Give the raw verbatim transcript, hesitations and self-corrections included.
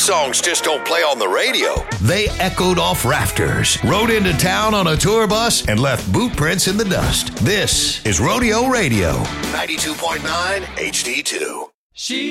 songs just don't play on the radio. They echoed off rafters, rode into town on a tour bus, and left boot prints in the dust. This is Rodeo Radio. ninety-two point nine H D two. She